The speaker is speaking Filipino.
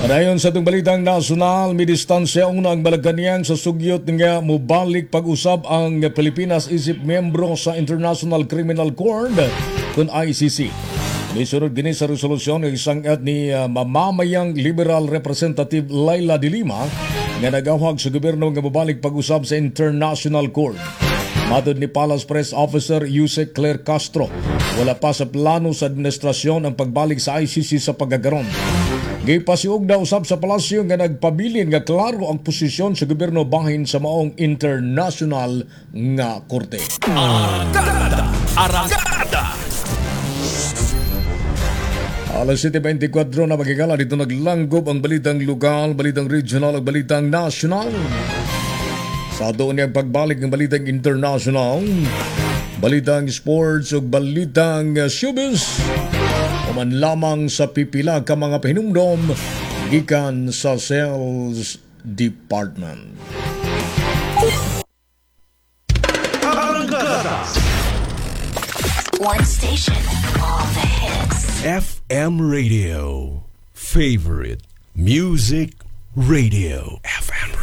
Dayon sa itong balitang nasyonal, may distansya unang balagkaniang sa sugyot nga mubalik pag-usab ang Pilipinas isip miyembro sa International Criminal Court kung ICC. Misunod gini sa resolusyon ng isang ni mamamayang Liberal Representative Laila de Lima nga nagawhag sa gobyerno nga mubalik pag-usab sa International Court. Matod ni Palace Press Officer Yusek Claire Castro, wala pa sa plano sa administrasyon ang pagbalik sa ICC sa pagagaron. Gipasiug daw usab sa palasyo nga nagpabilin nga klaro ang posisyon sa gobyerno bahin sa maong international nga korte. Arangkada! Alas 7:24 na magigala dito naglanggob ang balitang lokal, balitang regional ug balitang national. Sa doon niyang pagbalik ng balitang international, balitang sports ug balitang showbiz. Uman lamang sa pipila ka mga pahinumdom gikan sa Sales Department. One station, all the hits. FM Radio. Favorite Music Radio. FM